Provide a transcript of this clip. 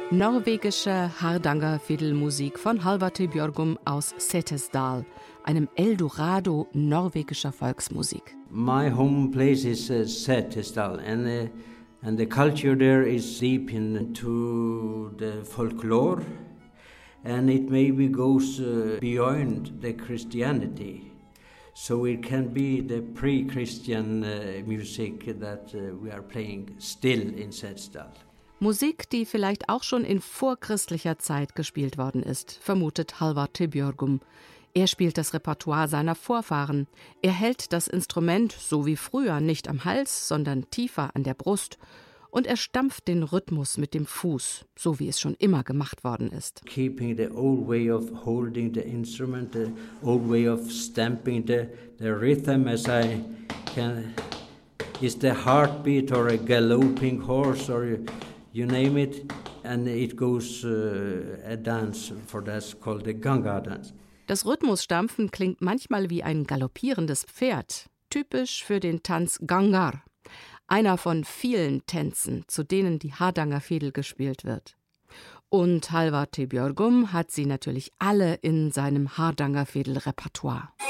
Norwegische Hardanger-Fidelmusik von Halvard Bjørgum aus Setesdal, einem Eldorado norwegischer Volksmusik. My home place is Setesdal, and the culture there is deep into the folklore, and it maybe goes beyond the Christianity. So it can be the pre-Christian music that we are playing still in Setesdal. Musik, die vielleicht auch schon in vorchristlicher Zeit gespielt worden ist, vermutet Halvard Bjørgum. Er spielt das Repertoire seiner Vorfahren. Er hält das Instrument, so wie früher, nicht am Hals, sondern tiefer an der Brust. Und er stampft den Rhythmus mit dem Fuß, so wie es schon immer gemacht worden ist. Keeping the old way of holding the instrument, the old way of stamping the rhythm as I can, is the heartbeat or a galloping horse or you name it, and it goes a dance for that's called the Ganga dance. Das Rhythmusstampfen klingt manchmal wie ein galoppierendes Pferd, typisch für den Tanz Gangar, einer von vielen Tänzen, zu denen die Hardangerfidel gespielt wird. Und Halvard Bjørgum hat sie natürlich alle in seinem Hardangerfidel-Repertoire.